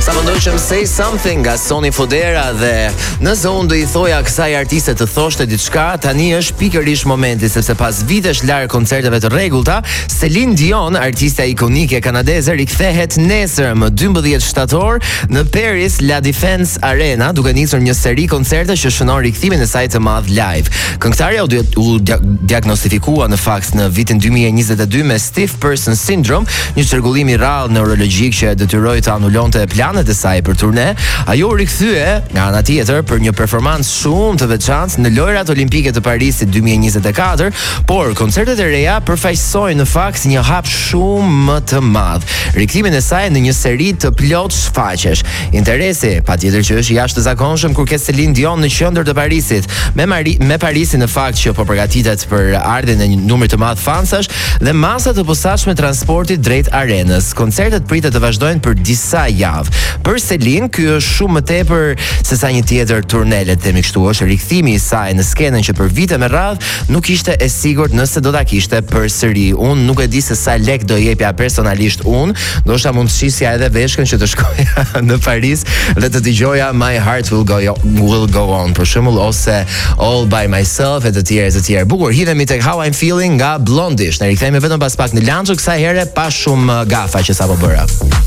Sa më ndoqëm Say Something nga Sony Fodera dhe nëse unë do i thoja kësaj artiste të thoshte diçka, tani është pikërisht momenti, sepse pas vitesh larg koncerteve të rregullta, Celine Dion, artista ikonike kanadeze, rikthehet nesër më 12 shtator në Paris La Défense Arena, duke nisur një seri koncerte që shënon rikthimin e saj të madh live. Këngëtarja u diagnostifikua në fakt në vitin 2022 me Stiff Person Syndrome, një çrregullim i rrallë neurologjik që detyroi të anulonte planet e saj për turne. Ajo u rikthye nga ana tjetër për një performancë shumë të veçantë në lojrat olimpike të Parisit 2024, por koncertet e reja përfaqësojnë në fakt një hap shumë më të madh, rikthimin e saj në një seri të plot shfaqjesh. Interesi patjetër që është jashtëzakonshëm kur ke Celine Dion në qendër të Parisit, me Parisin në fakt që po përgatitet për ardhen e një numri të madh fansash dhe masa të posaçme transportit drejt arenës. Koncertet pritet të vazhdojnë për disa javë. Për Celine, ky është shumë më tepër se sa një tjetër turne, le të themi kështu, është rikthimi i saj në skenën që për vite me radh nuk ishte e sigurt nëse do ta kishte përsëri. Unë nuk e di se sa lek do jepja personalisht unë, ndoshta mund të shisja edhe veshkën që të shkoja në Paris dhe të dëgjoja My Heart Will Go On, për shembull, ose All By Myself e të tjerë. Bukur, hidhemi tek How I'm Feeling nga Blondish. Ne rikthehemi vetëm pas pak në lanço, kësaj here pa shumë gafa që sapo bëra.